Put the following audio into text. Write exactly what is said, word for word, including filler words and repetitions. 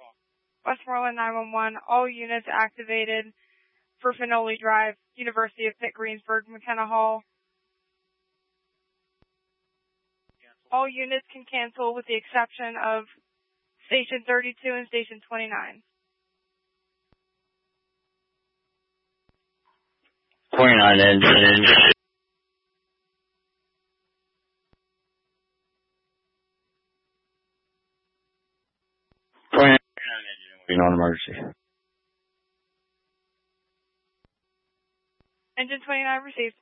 Westmoreland nine one one, all units activated for Finole Drive, University of Pitt Greensburg, McKenna Hall. All units can cancel with the exception of Station thirty-two and Station twenty-nine. twenty-nine engine. twenty-nine engine on emergency. Engine twenty-nine received.